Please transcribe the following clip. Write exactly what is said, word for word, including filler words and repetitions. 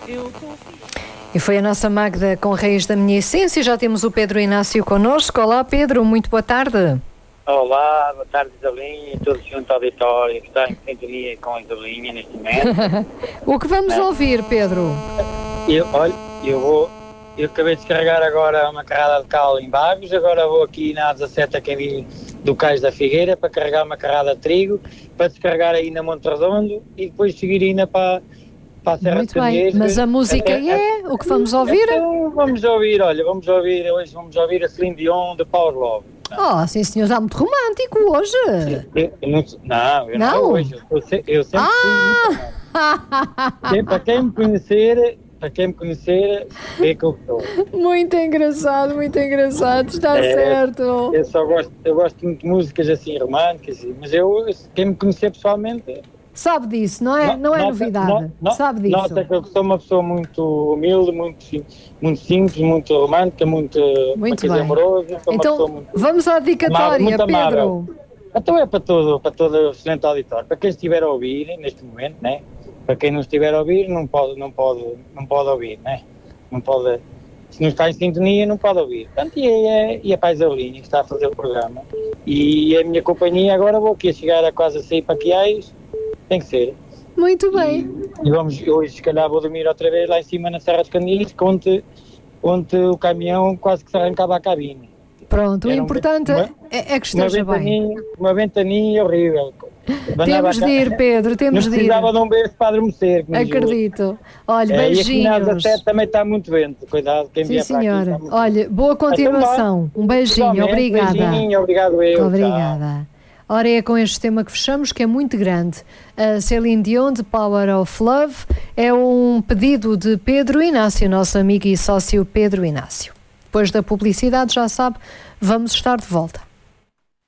E foi a nossa Magda com Reis da Minha Essência. Já temos o Pedro Inácio connosco. Olá, Pedro, muito boa tarde. Olá, boa tarde, Isabelinha, e todos junto ao auditório que está em sintonia com a Isabelinha neste momento. O que vamos é. ouvir, Pedro? Eu, olha, eu vou, eu acabei de descarregar agora uma carrada de cal em Bagos, agora vou aqui na A dezassete a caminho do Cais da Figueira para carregar uma carrada de trigo, para descarregar aí na Monte Redondo e depois seguir ainda para, para a Serra Muito de Candeeiros. Bem, mas a música é, é o que vamos ouvir? Então, vamos ouvir, olha, vamos ouvir, hoje vamos ouvir a Celine Dion de Power Love. Oh, sim senhor, está muito romântico hoje. Eu, eu não, não, eu não, não hoje, eu, eu, eu sempre ah! fui, para quem me conhecer, para quem me conhecer, é que eu estou. Muito engraçado, muito engraçado, está é, certo. Eu só gosto, eu gosto muito de músicas assim românticas, mas eu, quem me conhecer pessoalmente... Sabe disso, não é, não, não é nota, novidade, no, sabe disso. Nota que eu sou uma pessoa muito humilde, muito, muito simples, muito romântica, muito, muito bem. amorosa. Então, muito, vamos à dedicatória, muito Pedro. Amável. Então é para todo, para todo o excelente auditório, para quem estiver a ouvir neste momento, né? Para quem não estiver a ouvir, não pode, não pode, não pode ouvir, né? Não pode, se não está em sintonia, não pode ouvir. Portanto, e é, e é a Isabelinha que está a fazer o programa. E a minha companhia, agora vou aqui a chegar a quase a sair para Quiais. Tem que ser. Muito bem. E, e vamos, hoje, se calhar, vou dormir outra vez lá em cima na Serra dos Candeeiros, onde, onde o caminhão quase que se arrancava a cabine. Pronto, Era o importante um, é, é que esteja uma bem. Uma ventaninha horrível. Temos de ir, Pedro, temos de ir. Precisava de um beijo para adormecer. Acredito. Olha, é, beijinhos. E aqui na dezassete também está muito vento, cuidado. Quem Sim, senhora. Aqui, Olha, boa continuação. Um beijinho, obrigada. Beijinho, obrigado eu. Obrigada. Tchau. Ora, é com este tema que fechamos, que é muito grande. A Celine Dion, de Power of Love, é um pedido de Pedro Inácio, nosso amigo e sócio Pedro Inácio. Depois da publicidade, já sabe, vamos estar de volta.